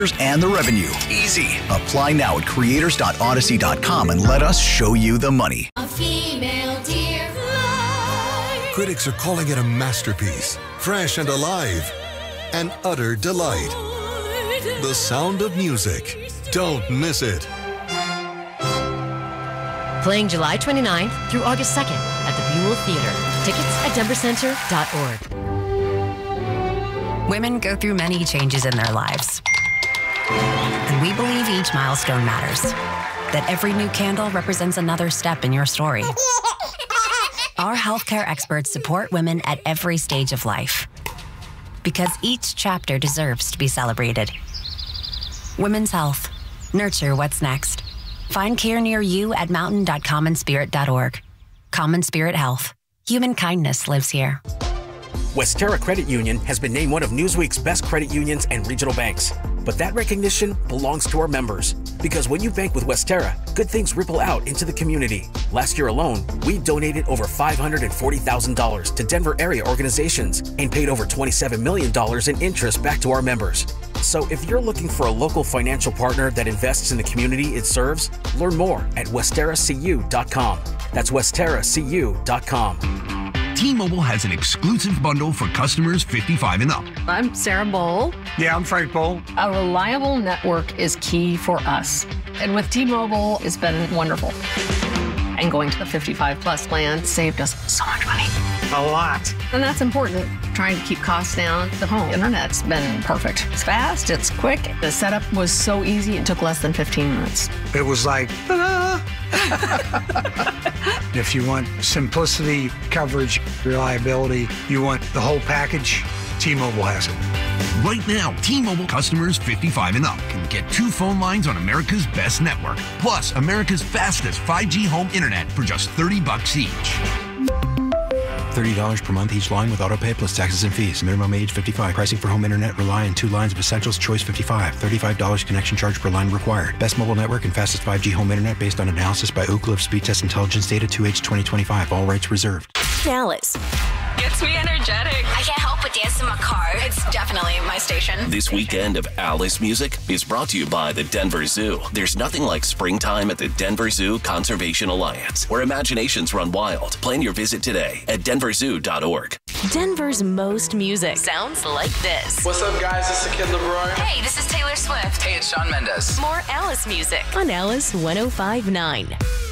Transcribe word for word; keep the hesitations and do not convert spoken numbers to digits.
and the revenue. Easy. Apply now at creators dot odyssey dot com and let us show you the money. A female deer fly. Critics are calling it a masterpiece, fresh and alive, an utter delight. The Sound of Music. Don't miss it. Playing July twenty-ninth through August second at the Buell Theater. Tickets at denver center dot org. Women go through many changes in their lives. And we believe each milestone matters. That every new candle represents another step in your story. Our healthcare experts support women at every stage of life. Because each chapter deserves to be celebrated. Women's health. Nurture what's next. Find care near you at mountain dot common spirit dot org. Common Spirit Health. Human kindness lives here. Westera Credit Union has been named one of Newsweek's best credit unions and regional banks. But that recognition belongs to our members. Because when you bank with Westera, good things ripple out into the community. Last year alone, we donated over five hundred forty thousand dollars to Denver area organizations and paid over twenty-seven million dollars in interest back to our members. So if you're looking for a local financial partner that invests in the community it serves, learn more at westera c u dot com. That's westera c u dot com. T-Mobile has an exclusive bundle for customers fifty-five and up. I'm Sarah Bowl. Yeah, I'm Frank Bowl. A reliable network is key for us. And with T-Mobile, it's been wonderful. And going to the fifty-five plus plan saved us so much money. A lot. And that's important. Trying to keep costs down. The home internet's been perfect. It's fast, it's quick. The setup was so easy, it took less than fifteen minutes. It was like, ta-da! If you want simplicity, coverage, reliability, you want the whole package, T-Mobile has it. Right now, T-Mobile customers fifty-five and up can get two phone lines on America's best network, plus America's fastest five G home internet for just thirty bucks each. thirty dollars per month each line with autopay plus taxes and fees. Minimum age fifty-five. Pricing for home internet rely on two lines of Essentials Choice fifty-five. thirty-five dollars connection charge per line required. Best mobile network and fastest five G home internet based on analysis by Ookla of Speed Test Intelligence data two H twenty twenty-five. All rights reserved. Dallas. Gets me energetic. I can't help but dance in my car. It's definitely my station. This weekend of Alice Music is brought to you by the Denver Zoo. There's nothing like springtime at the Denver Zoo Conservation Alliance, where imaginations run wild. Plan your visit today at denver zoo dot org. Denver's most music sounds like this. What's up, guys? It's the Kid LeBroy. Hey, this is Taylor Swift. Hey, it's Shawn Mendes. More Alice music on Alice one oh five point nine.